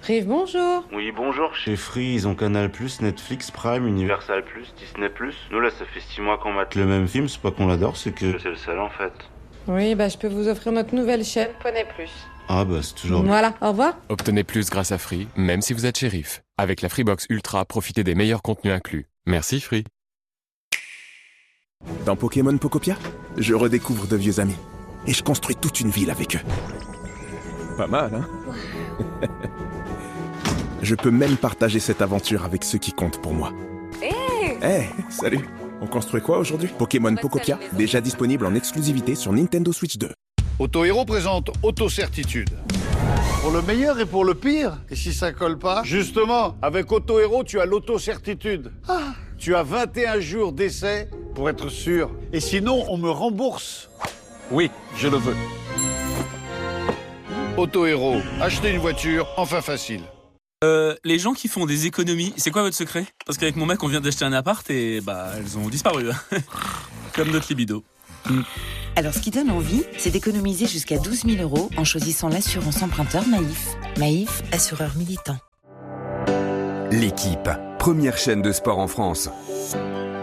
Rive, bonjour. Oui, bonjour. Chez Free, ils ont Canal+, Netflix, Prime, Universal+, Disney+. Nous, là, ça fait 6 mois qu'on mate le même film. C'est pas qu'on l'adore, c'est que c'est le seul, en fait. Oui, je peux vous offrir notre nouvelle chaîne, Poney Plus. Ah c'est toujours... Voilà, au revoir. Obtenez plus grâce à Free, même si vous êtes shérif. Avec la Freebox Ultra, profitez des meilleurs contenus inclus. Merci Free. Dans Pokémon Pocopia, je redécouvre de vieux amis. Et je construis toute une ville avec eux. Pas mal, hein? Je peux même partager cette aventure avec ceux qui comptent pour moi. Hey, salut! On construit quoi aujourd'hui? Pokémon Pocopia, déjà disponible en exclusivité sur Nintendo Switch 2. Auto-Héros présente Auto-Certitude. Pour le meilleur et pour le pire. Et si ça colle pas? Justement, avec Auto-Héros, tu as l'auto-certitude. Tu as 21 jours d'essai pour être sûr. Et sinon, on me rembourse. Oui, je le veux. Auto-Héros, acheter une voiture, enfin facile. Les gens qui font des économies, c'est quoi votre secret? Parce qu'avec mon mec, on vient d'acheter un appart et elles ont disparu. Comme notre libido. Alors, ce qui donne envie, c'est d'économiser jusqu'à 12 000 € en choisissant l'assurance emprunteur Maïf. Maïf, assureur militant. L'équipe, première chaîne de sport en France.